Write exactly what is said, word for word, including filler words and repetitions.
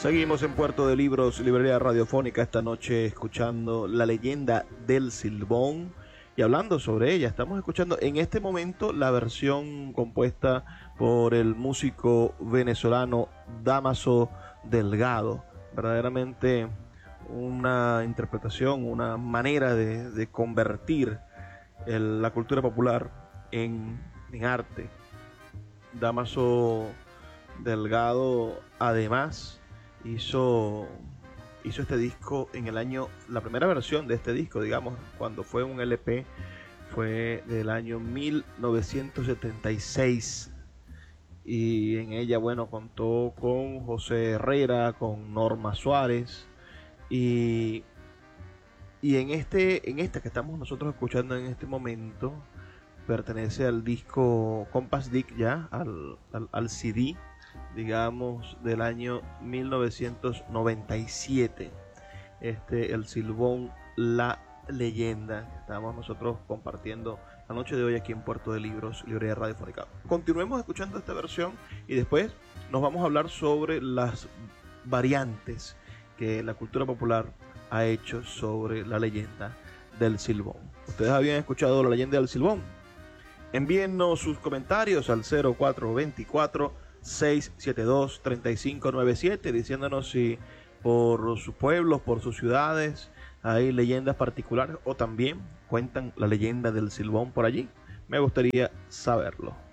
Seguimos en Puerto de Libros, librería radiofónica, esta noche escuchando la leyenda del Silbón y hablando sobre ella. Estamos escuchando en este momento la versión compuesta por el músico venezolano Dámaso Delgado. Verdaderamente una interpretación, una manera de, de convertir el, la cultura popular en, en arte. Dámaso Delgado además hizo hizo este disco en el año, la primera versión de este disco, digamos, cuando fue un L P, fue del año mil novecientos setenta y seis, y en ella, bueno, contó con José Herrera, con Norma Suárez, y y en este en esta que estamos nosotros escuchando en este momento pertenece al disco Compass Disc, ya al, al, al C D, digamos, del año mil novecientos noventa y siete. Este, el Silbón, la leyenda, que estamos nosotros compartiendo la noche de hoy aquí en Puerto de Libros, librería radiofónica. Continuemos escuchando esta versión y después nos vamos a hablar sobre las variantes que la cultura popular ha hecho sobre la leyenda del Silbón. ¿Ustedes habían escuchado la leyenda del Silbón? Envíennos sus comentarios al cero cuatro dos cuatro, seis siete dos, tres cinco nueve siete diciéndonos si por sus pueblos, por sus ciudades hay leyendas particulares o también cuentan la leyenda del Silbón por allí. Me gustaría saberlo.